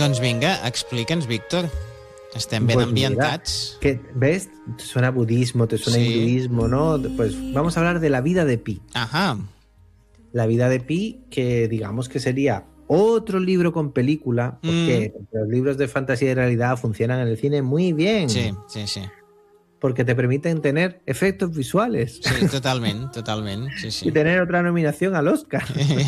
Doncs vinga, explica'ns, Víctor. Estem ben ambientats. Mira, ¿ves? Te suena budismo, te suena hinduismo, ¿no? Pues vamos a hablar de la vida de Pi. Ajá. La vida de Pi, que digamos que sería otro libro con película, porque los libros de fantasía y realidad funcionan en el cine muy bien. Sí. Porque te permiten tener efectos visuales. Sí, totalment. Sí. Y tener otra nominación al Oscar.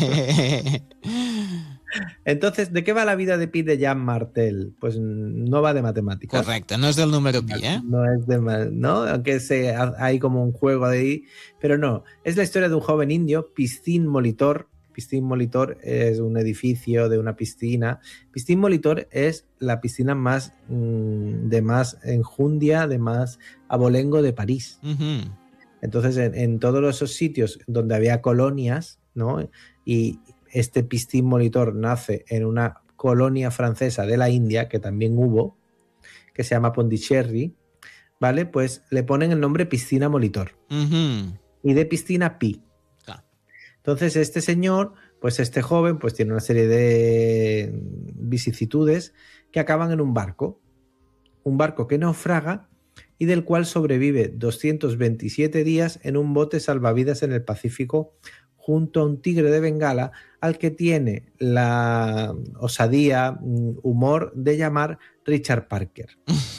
Entonces, ¿de qué va la vida de Pi de Jean Martel? Pues no va de matemáticas. Correcte, no és del número pi, ¿eh? No es de ¿no? Aunque hay como un juego de ahí, pero no. Es la historia de un joven indio, Piscín Molitor. Piscín Molitor es un edificio de una piscina. Piscín Molitor es la piscina más de más enjundia, de más abolengo de París. Entonces, en todos esos sitios donde había colonias, ¿no? Y este Piscín Molitor nace en una colonia francesa de la India, que también hubo, que se llama Pondicherry, ¿vale? Pues le ponen el nombre Piscina Molitor. Y de piscina Pi. Claro. Entonces este señor, pues este joven, pues tiene una serie de vicisitudes que acaban en un barco que naufraga y del cual sobrevive 227 días en un bote salvavidas en el Pacífico junto a un tigre de Bengala al que tiene la osadía, humor de llamar Richard Parker.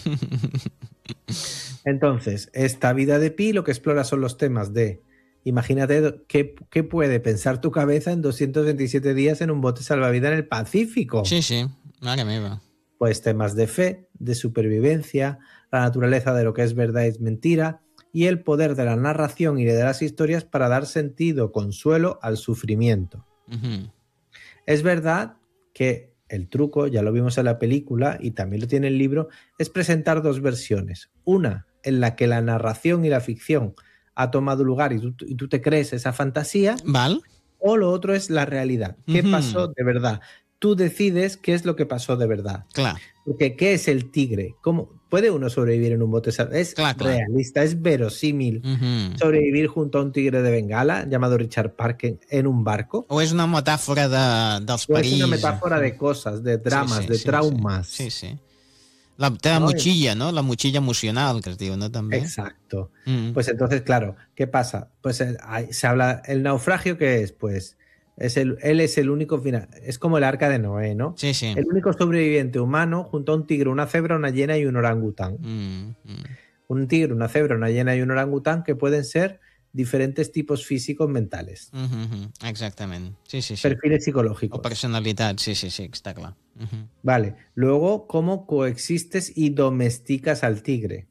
Entonces, esta vida de Pi lo que explora son los temas de, imagínate qué puede pensar tu cabeza en 227 días en un bote salvavidas en el Pacífico. Sí, mare meva. Pues temas de fe, de supervivencia, la naturaleza de lo que es verdad y es mentira, y el poder de la narración y de las historias para dar sentido, consuelo al sufrimiento. Es verdad que el truco, ya lo vimos en la película y también lo tiene el libro, es presentar dos versiones. Una en la que la narración y la ficción ha tomado lugar y tú te crees esa fantasía. Val. O lo otro es la realidad. ¿Qué pasó de verdad? Tú decides qué es lo que pasó de verdad. Clar. Porque ¿qué es el tigre? ¿Cómo puede uno sobrevivir en un bote salvavidas? Es clar. realista, es verosímil sobrevivir junto a un tigre de Bengala llamado Richard Parker en un barco. O és una metàfora dels perills. O és una metàfora de cosas, de dramas, de traumas. Sí. La teva motxilla, ¿no? La motxilla emocional, que es diu, ¿no? També. Exacto. Pues entonces, claro, ¿qué pasa? Pues se habla, el naufragio, ¿qué es? Pues él es el único final, es como el arca de Noé, ¿no? Sí. El único sobreviviente humano junto a un tigre, una cebra, una hiena y un orangután. Un tigre, una cebra, una hiena y un orangután que pueden ser diferentes tipos físicos mentales. Exactament. Sí. Perfiles psicológicos. O personalitat, sí, està clar. Vale. Luego, ¿cómo coexistes y domesticas al tigre?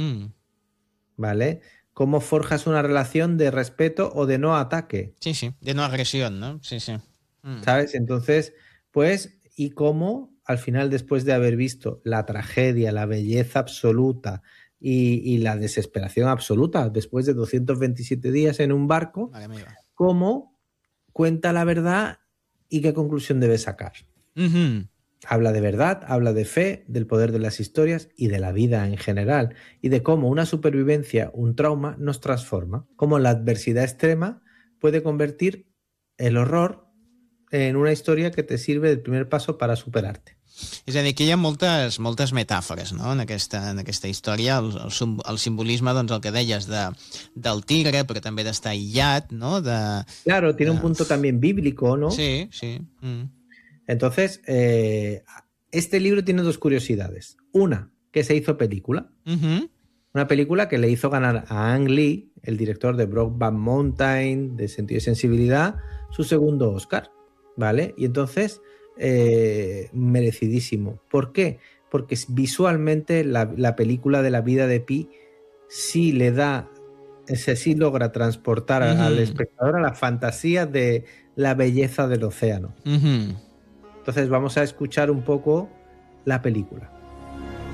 ¿Vale? ¿Cómo forjas una relación de respeto o de no ataque? Sí, de no agresión, ¿no? Sí. ¿Sabes? Entonces, pues, y cómo al final, después de haber visto la tragedia, la belleza absoluta y la desesperación absoluta, después de 227 días en un barco, cómo cuenta la verdad y qué conclusión debe sacar. Habla de verdad, habla de fe, del poder de las historias y de la vida en general, y de cómo una supervivencia, un trauma, nos transforma, cómo la adversidad extrema puede convertir el horror en una historia que te sirve del primer paso para superarte. És a dir, que hi ha moltes metàfores, no? en aquesta història, el simbolisme, doncs el que deies del tigre, però també d'estar aïllat, no? Claro, tiene un punto también bíblico, ¿no? Sí. Entonces, este libro tiene dos curiosidades. Una, que se hizo película. Una película que le hizo ganar a Ang Lee, el director de Brokeback Mountain, de Sentido y Sensibilidad, su segundo Oscar, ¿vale? Y entonces, merecidísimo. ¿Por qué? Porque visualmente la película de la vida de Pi sí le da, sí logra transportar al espectador a la fantasía de la belleza del océano. Entonces vamos a escuchar un poco la película.